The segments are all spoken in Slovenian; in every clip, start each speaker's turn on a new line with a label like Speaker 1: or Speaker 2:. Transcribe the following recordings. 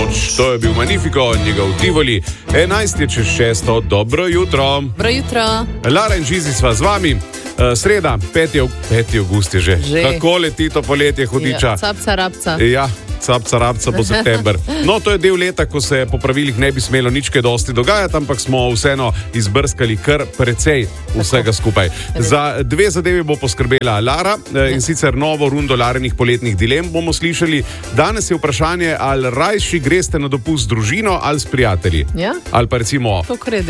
Speaker 1: noč. To je bil Magnifico, njegov Tivoli. 11 je čez 6. Dobro jutro.
Speaker 2: Dobro jutro.
Speaker 1: Lara in Žizi sva z vami. Sreda, 5. avgust je že. Kako leti to poletje, hudiča.
Speaker 2: Ja, capca, rabca.
Speaker 1: Ja. Capca bo september. No, to je del leta, ko se po pravilih ne bi smelo nič kaj dosti dogajati, ampak smo vseeno izbrskali kar precej vsega skupaj. Za dve zadevi bo poskrbela Lara in sicer novo rundo Larinih poletnih dilem bomo slišali. Danes je vprašanje, ali rajši greste na dopust z družino ali s prijatelji.
Speaker 2: Ja?
Speaker 1: Ali pa recimo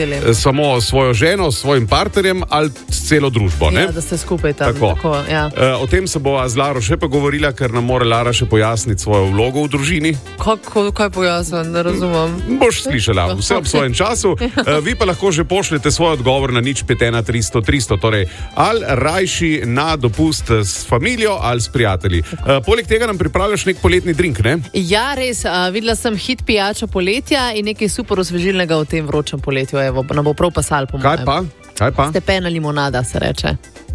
Speaker 1: samo svojo ženo, s svojim partnerjem ali s celo družbo. Ne?
Speaker 2: Ja, da ste skupaj tam. Tako, ja.
Speaker 1: O tem se bova z Laro še pogovorila, ker nam mora Lara še pojasniti svojo vlogo v družini.
Speaker 2: Kaj pojasnim, ne razumem.
Speaker 1: Boš slišala, vse ob svojem času. Vi pa lahko že pošljete svoj odgovor na 051 300 300, torej ali rajši na dopust s familijo ali s prijatelji. Poleg tega nam pripravljaš nek poletni drink, ne?
Speaker 2: Ja, res. Videla sem hit pijača poletja in nekaj super osvežilnega v tem vročem poletju. Evo, nam bo prav pasal po mojem.
Speaker 1: Kaj pa?
Speaker 2: Stepena limonada se reče.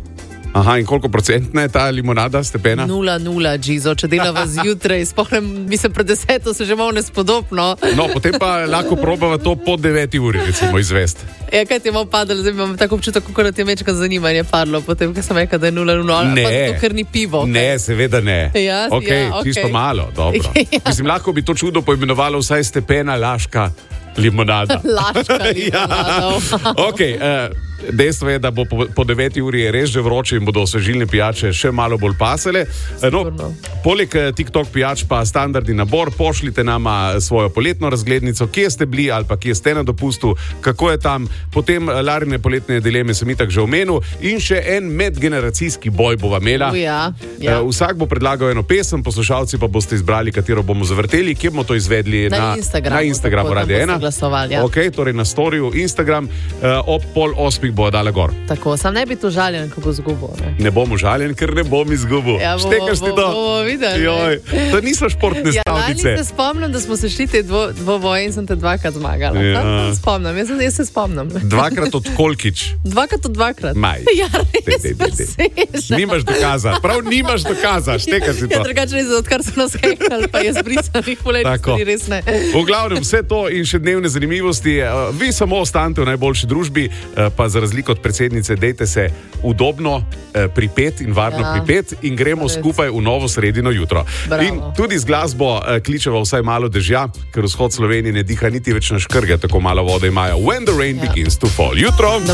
Speaker 1: Aha, in koliko procentna je ta limonada, stepena?
Speaker 2: 0,0, Gizo, če delava zjutraj, spomnim, mislim, pred 10 se že malo nespodobno.
Speaker 1: No, potem pa lahko probava to po 9 uri, recimo, izvest.
Speaker 2: Ja, kaj ti je malo padalo, zdaj imam tako občutek, kako ti je mečka zanimanje padlo, potem, ko sem rekel, da je 0,0, ali pa to, ker ni pivo. Okay?
Speaker 1: Ne, seveda ne.
Speaker 2: Ja,
Speaker 1: okay, čisto malo, dobro. Ja. Mislim, lahko bi to čudo poimenovalo vsaj stepena laška limonada.
Speaker 2: Laška limonada.
Speaker 1: Ja. Okay, dejstvo je, da bo po 9 uri res že vroče in bodo osvežilne pijače še malo bolj pasele. No, poleg TikTok pijač pa standardni nabor, pošljite nama svojo poletno razglednico, kje ste bili ali pa kje ste na dopustu, kako je tam. Potem Larine poletne dileme sem itak že omenil in še en medgeneracijski boj bova imela.
Speaker 2: Ja.
Speaker 1: Vsak bo predlagal eno pesem, poslušalci pa boste izbrali, katero bomo zavrteli. Kje bomo to izvedli? Na Instagramu Radio 1.
Speaker 2: Ja.
Speaker 1: Ok, torej na storiju Instagram ob 7:30 bo dala gor.
Speaker 2: Tako, sam ne bi to žaljen, ko bo izgubil.
Speaker 1: Ne bom užaljen, ker ne bom izgubil.
Speaker 2: Ja,
Speaker 1: Štekaš ti to? Joj, to niso športne stavnice.
Speaker 2: Ja, se spomnim, da smo se šli te dvoboje in sem te dvakrat zmagala.
Speaker 1: Ja.
Speaker 2: Spomnim, jaz se spomnim.
Speaker 1: Dvakrat od kolkič?
Speaker 2: Dvakrat od dvakrat.
Speaker 1: Maj.
Speaker 2: Ja, res.
Speaker 1: Nimaš dokaza, prav nimaš dokaza, štekaš ti to.
Speaker 2: Ja, drugače res, odkar so nas hekali, pa je zbrisanih poletnih stvari, res ne.
Speaker 1: V glavnem, vse to in še dnevne zanimivosti, vi samo ostanete v najboljši družbi, pa za razliko od predsednice, dejte se udobno, pripet in varno pripet in gremo skupaj v novo sredino jutro.
Speaker 2: Bravo.
Speaker 1: In tudi z glasbo kličeva vsaj malo dežja, ker vzhod Slovenije ne diha niti več na škrge, tako malo vode imajo. When the rain begins to fall. Jutro!